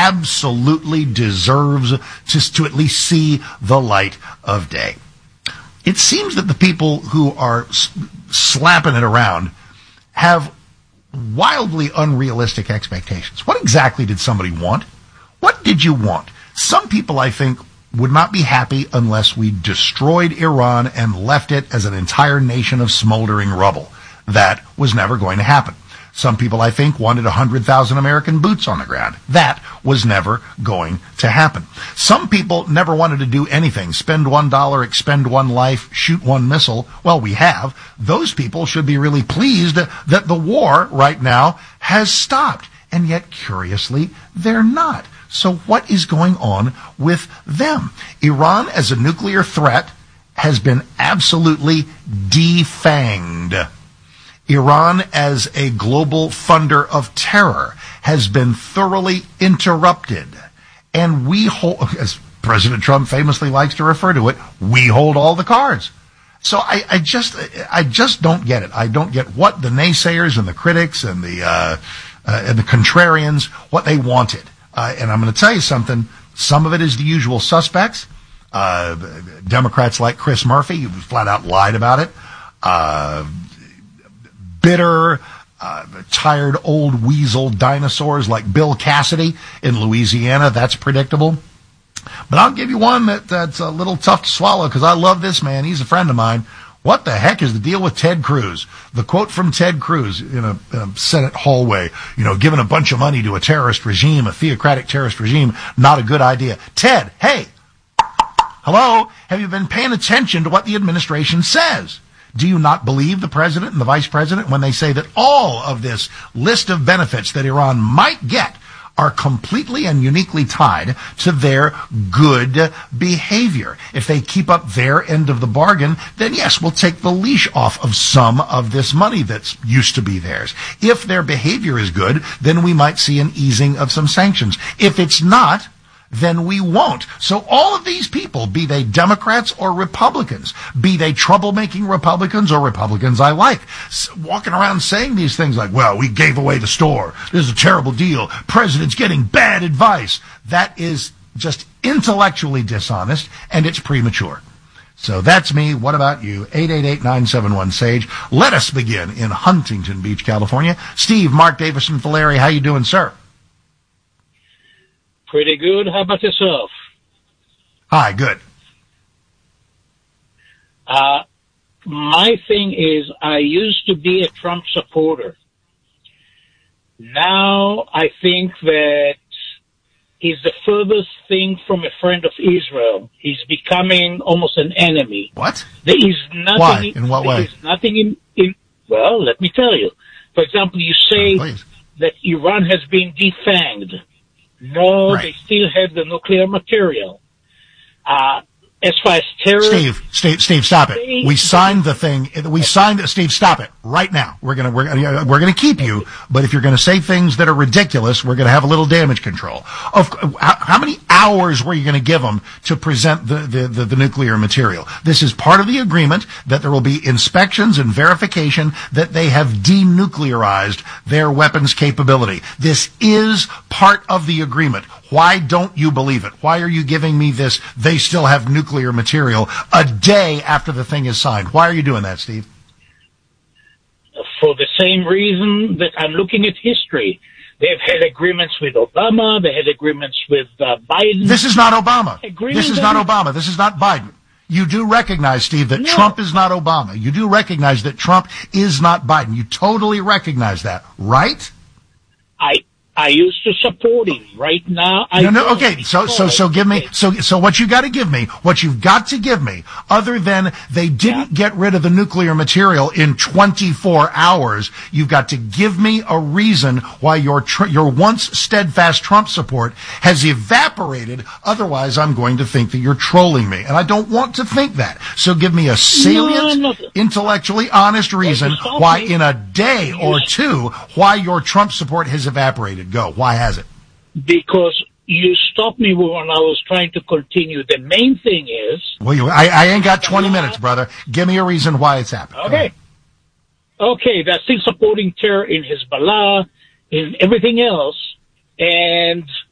absolutely deserves just to at least see the light of day. It seems that the people who are slapping it around have wildly unrealistic expectations. What exactly did somebody want? What did you want? Some people, I think, would not be happy unless we destroyed Iran and left it as an entire nation of smoldering rubble. That was never going to happen. Some people, I think, wanted 100,000 American boots on the ground. That was never going to happen. Some people never wanted to do anything. Spend $1, expend one life, shoot one missile. Well, we have. Those people should be really pleased that the war right now has stopped. And yet, curiously, they're not. So what is going on with them? Iran as a nuclear threat has been absolutely defanged. Iran as a global funder of terror has been thoroughly interrupted. And we hold, as President Trump famously likes to refer to it, we hold all the cards. So I just don't get it. I don't get what the naysayers and the critics and the contrarians, what they wanted. And I'm going to tell you something. Some of it is the usual suspects. Democrats like Chris Murphy, who flat out lied about it. Bitter, tired old weasel dinosaurs like Bill Cassidy in Louisiana. That's predictable. But I'll give you one that's a little tough to swallow because I love this man. He's a friend of mine. What the heck is the deal with Ted Cruz? The quote from Ted Cruz in a Senate hallway, giving a bunch of money to a terrorist regime, a theocratic terrorist regime, not a good idea. Ted, hey, hello, have you been paying attention to what the administration says? Do you not believe the president and the vice president when they say that all of this list of benefits that Iran might get are completely and uniquely tied to their good behavior? If they keep up their end of the bargain, then yes, we'll take the leash off of some of this money that's used to be theirs. If their behavior is good, then we might see an easing of some sanctions. If it's not, then we won't. So all of these people, be they Democrats or Republicans, be they troublemaking Republicans or Republicans I like, walking around saying these things like, well, we gave away the store. This is a terrible deal. President's getting bad advice. That is just intellectually dishonest, and it's premature. So that's me. What about you? 888-971-SAGE. Let us begin in Huntington Beach, California. Steve, Mark Davison, Valeri, how you doing, sir? Pretty good. How about yourself? Hi, good. My thing is, I used to be a Trump supporter. Now I think that he's the furthest thing from a friend of Israel. He's becoming almost an enemy. What? There is nothing. Why? In what way? There is nothing in. Well, let me tell you. For example, you say that Iran has been defanged. No, right. They still have the nuclear material. As far as terror... Steve, stop it. We signed the thing. Steve, stop it right now. We're gonna keep you, but if you're gonna say things that are ridiculous, we're gonna have a little damage control. How many hours were you gonna give them to present the nuclear material? This is part of the agreement that there will be inspections and verification that they have denuclearized their weapons capability. This is part of the agreement. Why don't you believe it? Why are you giving me this, they still have nuclear material, a day after the thing is signed? Why are you doing that, Steve? For the same reason that I'm looking at history. They've had agreements with Obama. They had agreements with Biden. This is not Obama. This is not Obama. This is not Biden. You do recognize, Steve, that Trump is not Obama. You do recognize that Trump is not Biden. You totally recognize that, right? I used to support him. Right now, okay. So give me, so what you got to give me, what you've got to give me, other than they didn't get rid of the nuclear material in 24 hours, you've got to give me a reason why your once steadfast Trump support has evaporated. Otherwise, I'm going to think that you're trolling me, and I don't want to think that. So give me a salient, intellectually honest reason why in a day or two, why your Trump support has evaporated. Go. Why has it? Because you stopped me when I was trying to continue. The main thing is... Well, I ain't got 20 minutes, brother. Give me a reason why it's happened. Okay, they're still supporting terror in Hezbollah, in everything else, and